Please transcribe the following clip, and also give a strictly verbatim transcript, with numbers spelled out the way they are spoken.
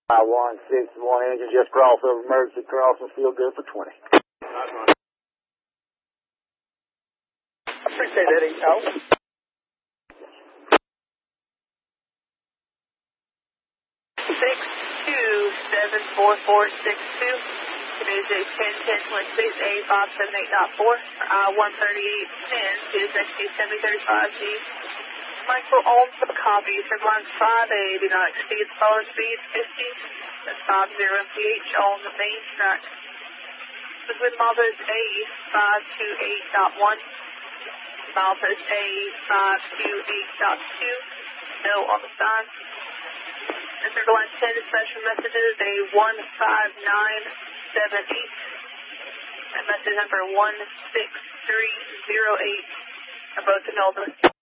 I one six one engine just crossed over emergency crossing, still good for twenty. Appreciate that, Echo. Six two seven four four six two. Today's a ten ten twenty six A five seven eight dot four. I one thirty eight ten to X K seventy thirty five G. Micro ohms for the copy. From line five A, do not exceed power speed fifty. That's five zero M P H on the main track. With milepost A five two eight dot one. Milepost A five two eight dot two. No on the sign. And third line ten special messages A one five nine seven eight. And message number one six three zero eight are both in Melbourne.